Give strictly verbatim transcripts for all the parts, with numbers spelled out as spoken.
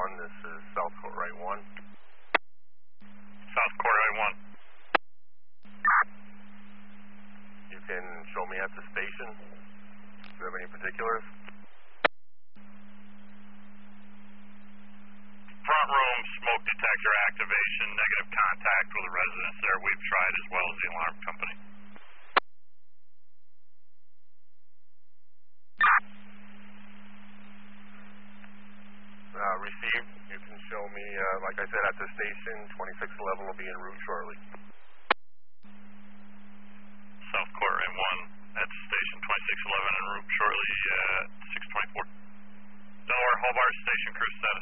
one, this is South Court Right one. South Court Right one. You can show me at the station. Do you have any particulars? Front room, smoke detector activation, negative contact with the residents there. We've tried as well as the alarm company. Uh, received. You can show me, uh, like I said, at the station. twenty-six eleven will be en route shortly. South Court Right one at station twenty-six eleven en route shortly at six twenty-four. Delaware Hobart station crew status.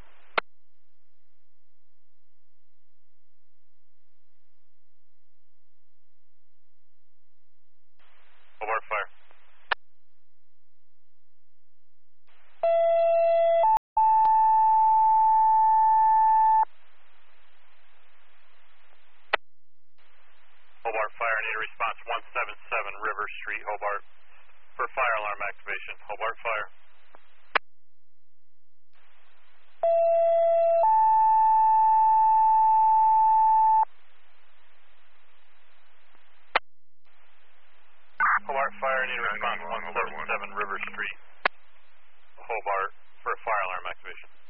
Hobart fire. Hobart fire, need a response one seven seven River Street, Hobart, for fire alarm activation. Hobart fire. Hobart fire, need a response one seven seven River Street, Hobart, for fire alarm activation.